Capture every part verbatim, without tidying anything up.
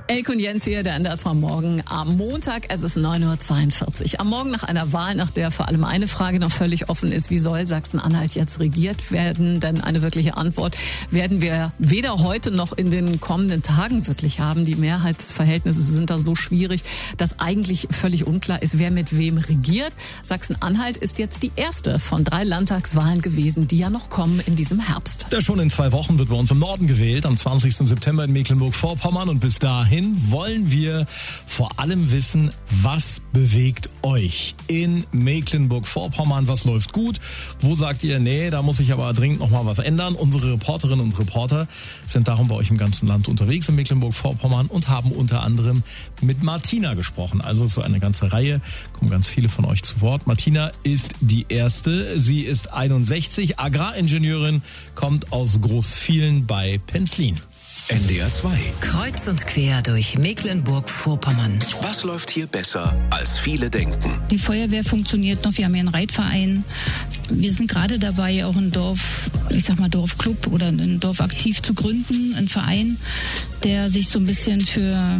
Elke und Jens hier, der N D R zwei Morgen am Montag. Es ist neun Uhr zweiundvierzig. Am Morgen nach einer Wahl, nach der vor allem eine Frage noch völlig offen ist: Wie soll Sachsen-Anhalt jetzt regiert werden? Denn eine wirkliche Antwort werden wir weder heute noch in den kommenden Tagen wirklich haben. Die Mehrheitsverhältnisse sind da so schwierig, dass eigentlich völlig unklar ist, wer mit wem regiert. Sachsen-Anhalt ist jetzt die erste von drei Landtagswahlen gewesen, die ja noch kommen in diesem Herbst. Ja, schon in zwei Wochen wird bei uns im Norden gewählt, am zwanzigsten September in Mecklenburg-Vorpommern. Und bis dahin wollen wir vor allem wissen, was bewegt euch in Mecklenburg-Vorpommern? Was läuft gut? Wo sagt ihr, nee, da muss ich aber dringend noch mal was ändern? Unsere Reporterinnen und Reporter sind darum bei euch im ganzen Land unterwegs in Mecklenburg-Vorpommern und haben unter anderem mit Martina gesprochen. Also es ist so eine ganze Reihe, kommen ganz viele von euch zu Wort. Martina ist die erste. Sie ist einundsechzig, Agraringenieurin, kommt aus Großvielen bei Penzlin. N D R zwei. Kreuz und quer durch Mecklenburg-Vorpommern. Was läuft hier besser, als viele denken? Die Feuerwehr funktioniert noch, wir haben ja einen Reitverein. Wir sind gerade dabei, auch ein Dorf, ich sag mal Dorfclub oder ein Dorf aktiv zu gründen, ein Verein, der sich so ein bisschen für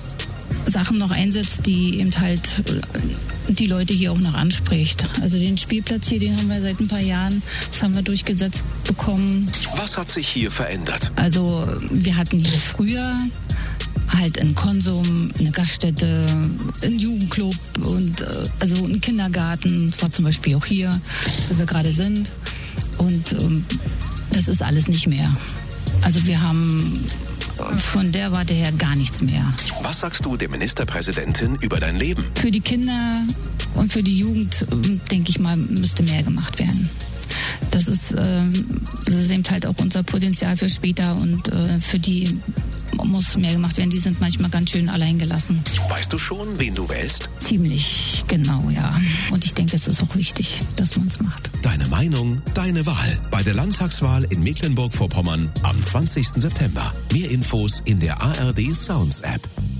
Sachen noch einsetzt, die eben halt die Leute hier auch noch anspricht. Also den Spielplatz hier, den haben wir seit ein paar Jahren, das haben wir durchgesetzt bekommen. Was hat sich hier verändert? Also wir hatten hier früher halt einen Konsum, eine Gaststätte, einen Jugendclub und also einen Kindergarten. Das war zum Beispiel auch hier, wo wir gerade sind. Und ähm, das ist alles nicht mehr. Also wir haben von der Warte her gar nichts mehr. Was sagst du der Ministerpräsidentin über dein Leben? Für die Kinder und für die Jugend, denke ich mal, müsste mehr gemacht werden. Das ist, äh, das ist eben halt auch unser Potenzial für später und äh, für die muss mehr gemacht werden. Die sind manchmal ganz schön alleingelassen. Weißt du schon, wen du wählst? Ziemlich genau, ja. Und ich denke, es ist auch wichtig, dass man es macht. Deine Meinung, deine Wahl. Bei der Landtagswahl in Mecklenburg-Vorpommern am zwanzigsten September. Mehr Infos in der A R D Sounds App.